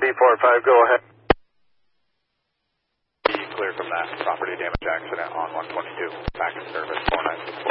345, go ahead. Clear from that property damage accident on 122. Back in service 4964.